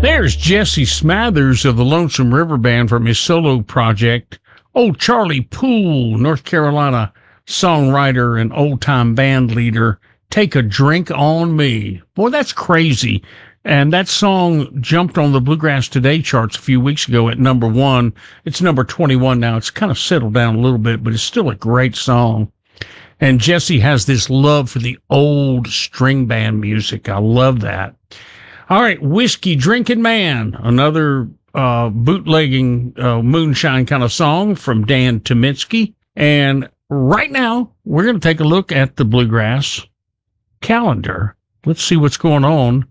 There's Jesse Smathers of the Lonesome River Band from his solo project. Old Charlie Poole, North Carolina songwriter and old-time band leader. Take a Drink on Me. Boy, that's crazy. And that song jumped on the Bluegrass Today charts a few weeks ago at number 1. It's number 21 now. It's kind of settled down a little bit, but it's still a great song. And Jesse has this love for the old string band music. I love that. All right, Whiskey Drinking Man, another bootlegging moonshine kind of song from Dan Tominski. And right now, we're going to take a look at the Bluegrass calendar. Let's see what's going on.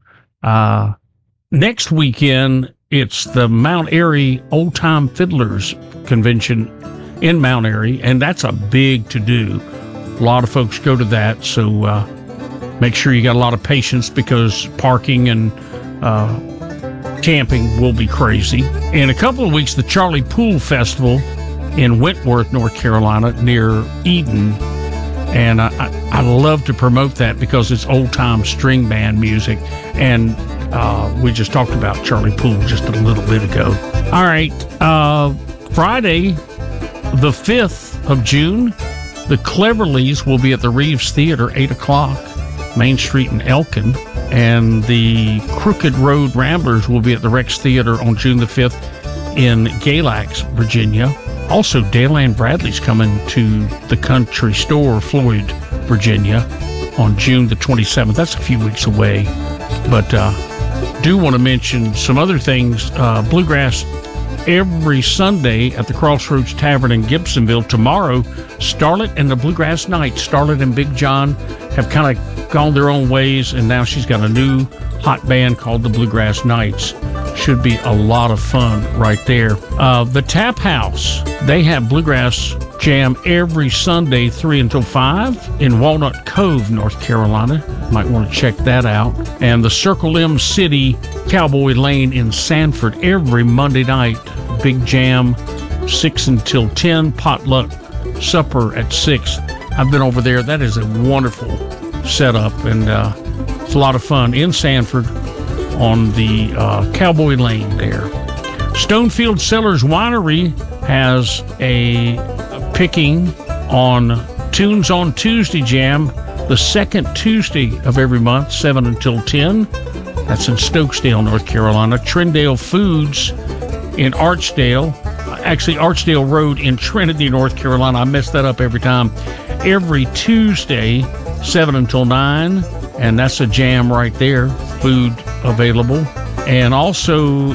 Next weekend, it's the Mount Airy Old Time Fiddlers Convention in Mount Airy, and that's a big to-do. A lot of folks go to that, so make sure you got a lot of patience because parking and camping will be crazy. In a couple of weeks, the Charlie Poole Festival in Wentworth, North Carolina, near Eden. And I love to promote that because it's old-time string band music. And we just talked about Charlie Poole just a little bit ago. All right, Friday, the 5th of June, the Cleverleys will be at the Reeves Theater, 8 o'clock, Main Street in Elkin. And the Crooked Road Ramblers will be at the Rex Theater on June the 5th in Galax, Virginia. Also, Dale Ann Bradley's coming to the Country Store, Floyd, Virginia, on June the 27th. That's a few weeks away. But do want to mention some other things. Bluegrass every Sunday at the Crossroads Tavern in Gibsonville. Tomorrow, Starlet and the Bluegrass Knights. Starlet and Big John have kind of gone their own ways, and now she's got a new hot band called the Bluegrass Knights. Should be a lot of fun right there. The Tap House, they have Bluegrass Jam every Sunday, 3 until 5 in Walnut Cove, North Carolina. Might want to check that out. And the Circle M City Cowboy Lane in Sanford every Monday night. Big Jam, 6 until 10. Potluck supper at 6. I've been over there. That is a wonderful setup, and it's a lot of fun in Sanford on the Cowboy Lane there. Stonefield Cellars Winery has a picking on Tunes on Tuesday Jam, the second Tuesday of every month, 7 until 10. That's in Stokesdale, North Carolina. Trindale Foods in Archdale, actually Archdale Road in Trinity, North Carolina. I mess that up every time. Every Tuesday, 7 until 9, and that's a jam right there, food available. And also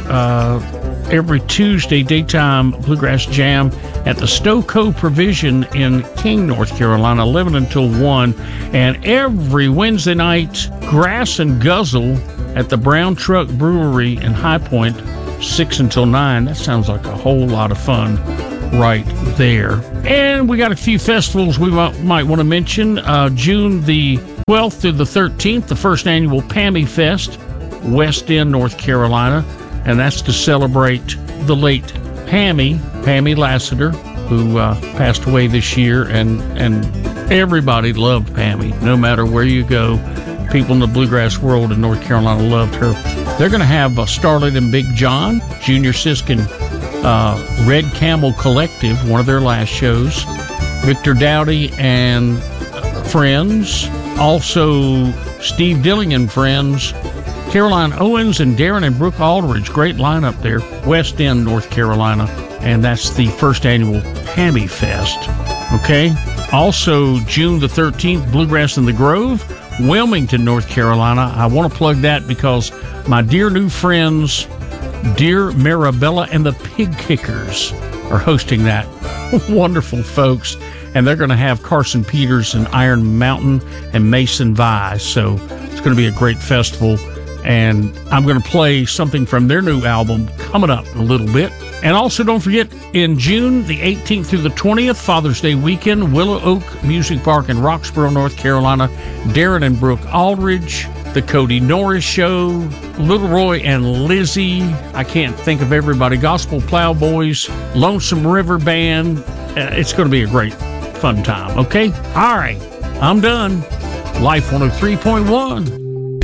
every Tuesday, daytime Bluegrass Jam at the Stoco Provision in King, North Carolina, 11 until 1. And every Wednesday night, Grass and Guzzle at the Brown Truck Brewery in High Point, 6 until 9. That sounds like a whole lot of fun right there. And we got a few festivals we might want to mention. June the 12th through the 13th, the first annual Pammy Fest, West End, North Carolina. And that's to celebrate the late Pammy Lassiter, who passed away this year. And everybody loved Pammy, no matter where you go. People in the bluegrass world in North Carolina loved her. They're going to have Starlet and Big John, Junior Siskin, Red Camel Collective, one of their last shows, Victor Dowdy and friends, also Steve Dilling and friends, Caroline Owens and Darren and Brooke Aldridge. Great lineup there. West End, North Carolina. And that's the first annual Pammy Fest. Okay. Also, June the 13th, Bluegrass in the Grove, Wilmington, North Carolina. I want to plug that because my dear new friends, Dear Marabella and the Pig Kickers, are hosting that. Wonderful folks. And they're going to have Carson Peters and Iron Mountain and Mason Vise. So it's going to be a great festival. And I'm going to play something from their new album coming up in a little bit. And also don't forget, in June, the 18th through the 20th, Father's Day weekend, Willow Oak Music Park in Roxborough, North Carolina. Darren and Brooke Aldridge, The Cody Norris Show, Little Roy and Lizzie, I can't think of everybody, Gospel Plowboys, Lonesome River Band. It's going to be a great, fun time, okay? All right, I'm done. Life 103.1.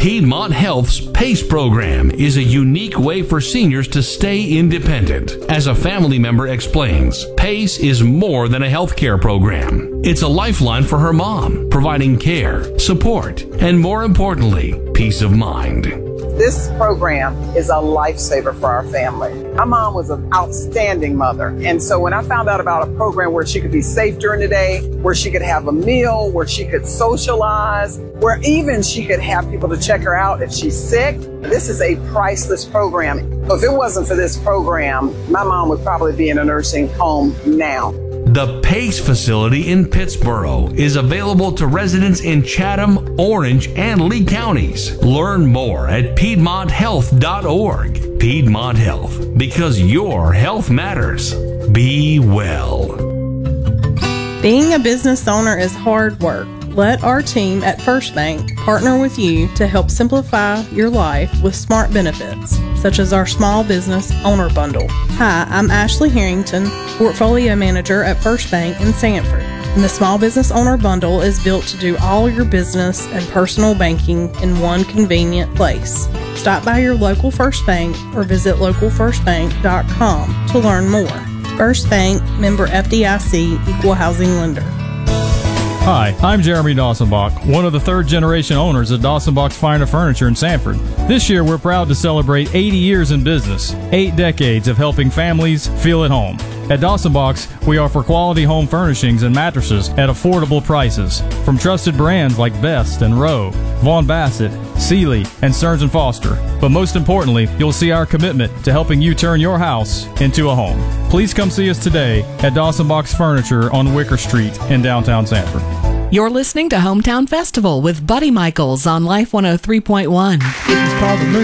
Piedmont Health's PACE program is a unique way for seniors to stay independent. As a family member explains, PACE is more than a healthcare program. It's a lifeline for her mom, providing care, support, and more importantly, peace of mind. This program is a lifesaver for our family. My mom was an outstanding mother. And so when I found out about a program where she could be safe during the day, where she could have a meal, where she could socialize, where even she could have people to check her out if she's sick, this is a priceless program. If it wasn't for this program, my mom would probably be in a nursing home now. The PACE facility in Pittsboro is available to residents in Chatham, Orange, and Lee counties. Learn more at PiedmontHealth.org. Piedmont Health, because your health matters. Be well. Being a business owner is hard work. Let our team at First Bank partner with you to help simplify your life with smart benefits, such as our Small Business Owner Bundle. Hi, I'm Ashley Harrington, Portfolio Manager at First Bank in Sanford. And the Small Business Owner Bundle is built to do all your business and personal banking in one convenient place. Stop by your local First Bank or visit localfirstbank.com to learn more. First Bank, member FDIC, equal housing lender. Hi, I'm Jeremy Dawsonbach, one of the third-generation owners of Dawsonbach's Finer Furniture in Sanford. This year, we're proud to celebrate 80 years in business, 8 decades of helping families feel at home. At Dawsonbach's, we offer quality home furnishings and mattresses at affordable prices from trusted brands like Best and Rowe, Vaughn Bassett, Sealy, and Stearns & Foster. But most importantly, you'll see our commitment to helping you turn your house into a home. Please come see us today at Dawsonbach's Furniture on Wicker Street in downtown Sanford. You're listening to Hometown Festival with Buddy Michaels on Life 103.1. This is called the Moon.